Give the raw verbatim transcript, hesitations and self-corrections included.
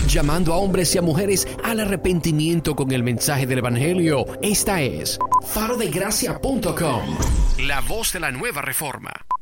llamando a hombres y a mujeres al arrepentimiento con el mensaje del Evangelio. Esta es faro de gracia punto com, la voz de la nueva reforma.